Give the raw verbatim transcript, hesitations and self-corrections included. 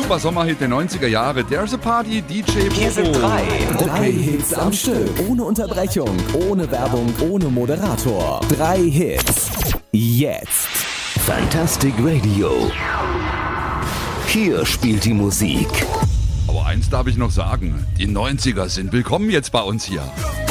super Sommerhit der neunziger Jahre. There's a Party, D J Hier sind drei. Drei Hits am Stück. Ohne Unterbrechung, ohne Werbung, ohne Moderator. Drei Hits. Jetzt. Fantastic Radio. Hier spielt die Musik. Aber eins darf ich noch sagen, die neunziger sind willkommen jetzt bei uns hier.